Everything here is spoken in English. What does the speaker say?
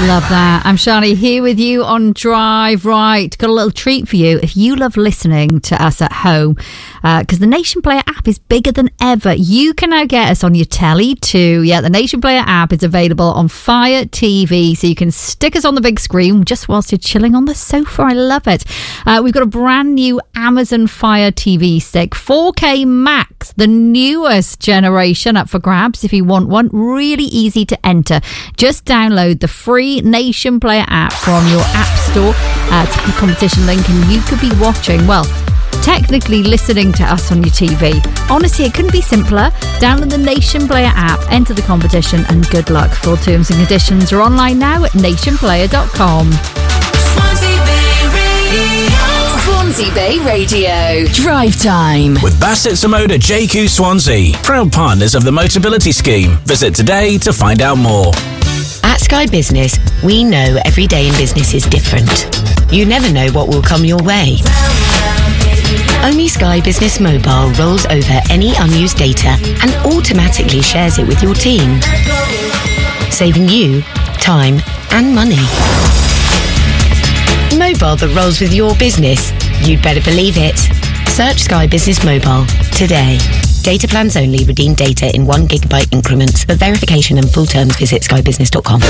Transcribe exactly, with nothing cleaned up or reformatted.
Love that. I'm Shani here with you on Drive. Right, got a little treat for you. If you love listening to us at home, because uh, the Nation Player app is bigger than ever, you can now get us on your telly too. Yeah, the Nation Player app is available on Fire T V, so you can stick us on the big screen just whilst you're chilling on the sofa. I love it. Uh, we've got a brand new Amazon Fire T V stick, four K Max, the newest generation, up for grabs if you want one. Really easy to enter. Just download the free Nation Player app from your app store. Uh, tap the competition link and you could be watching, well, technically listening to us on your T V. Honestly, it couldn't be simpler. Download the Nation Player app, enter the competition, and good luck. Full terms and conditions are online now at nation player dot com. Swansea Bay Radio. Swansea Bay Radio. Drive time. With Bassett Samoda J Q Swansea, proud partners of the Motability Scheme. Visit today to find out more. At Sky Business, we know every day in business is different. You never know what will come your way. Only Sky Business Mobile rolls over any unused data and automatically shares it with your team, saving you time and money. Mobile that rolls with your business. You'd better believe it. Search Sky Business Mobile today. Data plans only. Redeem data in one gigabyte increments. For verification and full terms, visit sky business dot com.